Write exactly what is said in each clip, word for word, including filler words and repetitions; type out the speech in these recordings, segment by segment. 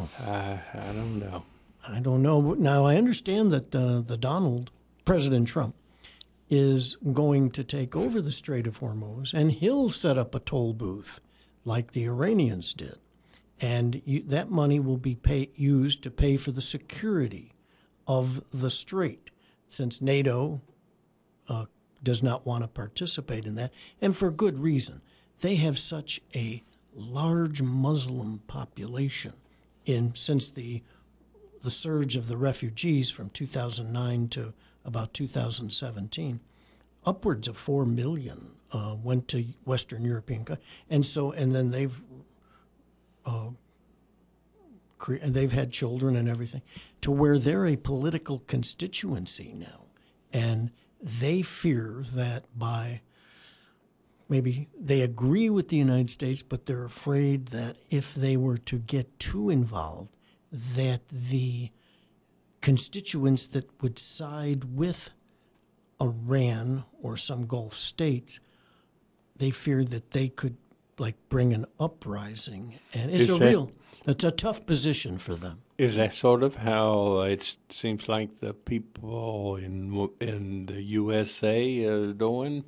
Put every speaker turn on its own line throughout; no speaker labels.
know.
I, I don't know.
I don't know. Now, I understand that uh, the Donald, President Trump, is going to take over the Strait of Hormuz, and he'll set up a toll booth like the Iranians did. And you, that money will be pay, used to pay for the security of the strait, since NATO uh, does not want to participate in that, and for good reason. They have such a large Muslim population in since the the surge of the refugees from two thousand nine to about two thousand seventeen. Upwards of four million uh, went to Western European countries, and so and then they've uh, cre- and they've had children and everything, to where they're a political constituency now, and they fear that by maybe they agree with the United States, but they're afraid that if they were to get too involved, that the constituents that would side with Iran or some Gulf states, they fear that they could like bring an uprising, and it's
Is
a
that-
real, it's a tough position for them.
Is that sort of how it seems like the people in w- in the U S A are doing?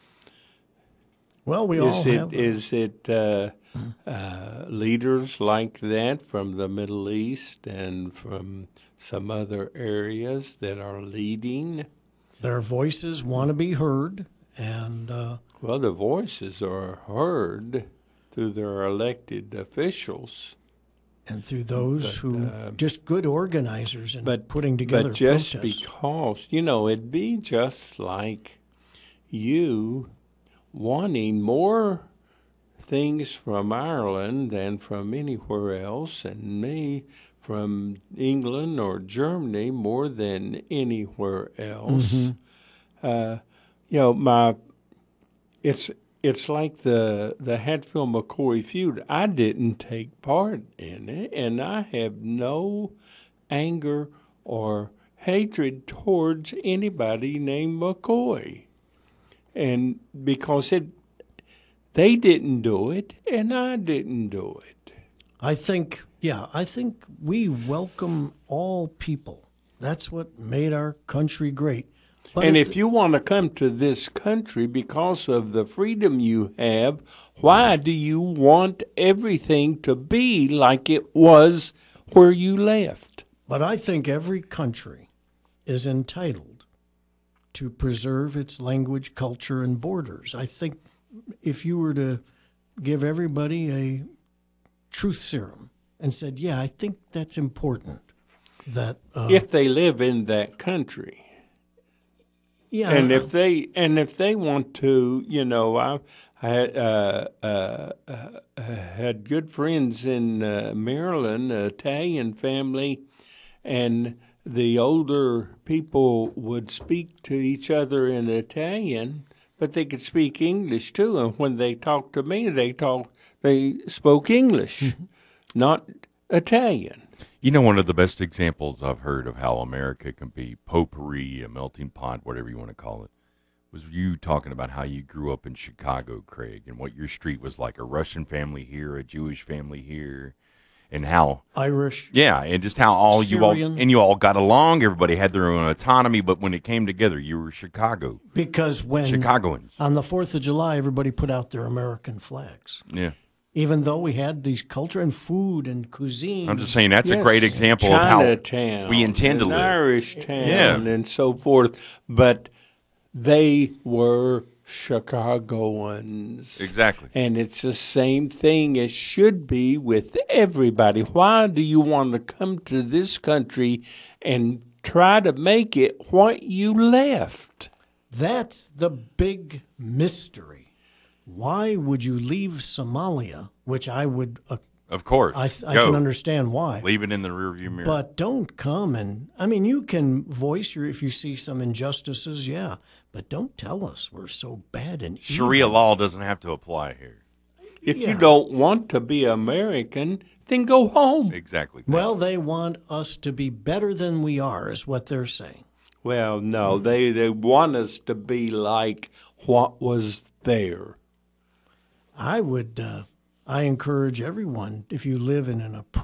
Well, we all
Is it
have. a-
is it uh, uh, leaders like that from the Middle East and from some other areas that are leading?
Their voices want to be heard, and uh,
Well, the voices are heard through their elected officials.
and through those
But,
who
uh,
just good organizers and
But
putting together
But just
protests.
because, you know, it'd be just like you wanting more things from Ireland than from anywhere else, and me from England or Germany more than anywhere else.
Mm-hmm.
Uh, you know, my it's it's like the the Hatfield McCoy feud. I didn't take part in it, and I have no anger or hatred towards anybody named McCoy. And because it, they didn't do it, and I didn't do it.
I think, yeah, I think we welcome all people. That's what made our country great. But
And
at
if you want to come to this country because of the freedom you have, why do you want everything to be like it was where you left?
But I think every country is entitled to preserve its language, culture, and borders. I think if you were to give everybody a truth serum and said, yeah, I think that's important, that uh,
If they live in that country.
yeah,
And if they and if they want to, you know, I, I had, uh, uh, uh, had good friends in uh, Maryland, an Italian family, and the older people would speak to each other in Italian, but they could speak English too. And when they talked to me, they talk they spoke English, not Italian.
You know, one of the best examples I've heard of how America can be potpourri, a melting pot, whatever you want to call it, was you talking about how you grew up in Chicago, Craig, and what your street was like, a Russian family here, a Jewish family here, and how,
Irish.
yeah, and just how all you all,
Syrian.
and you all got along, everybody had their own autonomy, but when it came together, you were Chicago,
Because when
Chicagoans.
on the fourth of July, everybody put out their American flags.
Yeah.
Even though we had these culture and food and cuisine.
I'm just saying that's a
Yes,
great example of how
Chinatown,
we intend to
an
live.
Irish town,
Yeah.
and so forth. But they were Chicagoans.
Exactly.
And it's the same thing it should be with everybody. Why do you want to come to this country and try to make it what you left?
That's the big mystery. Why would you leave Somalia, which I would, uh,
Of course.
I, th- I
Go.
can understand why.
Leave it in the rearview mirror.
But don't come and, I mean, you can voice your, if you see some injustices, yeah, but don't tell us we're so bad and evil.
Sharia law doesn't have to apply here.
If
Yeah.
you don't want to be American, then go home.
Exactly.
Well, they want us to be better than we are, is what they're saying.
Well, no, they, they want us to be like what was there.
I would, uh, I encourage everyone, if you live in an